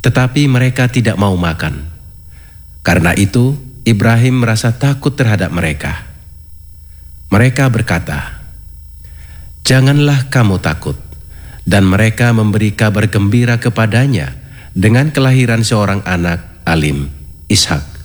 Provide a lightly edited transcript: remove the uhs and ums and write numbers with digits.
tetapi mereka tidak mau makan. Karena itu, Ibrahim merasa takut terhadap mereka. Mereka berkata, "Janganlah kamu takut." Dan mereka memberi kabar gembira kepadanya dengan kelahiran seorang anak, Alim, Ishak.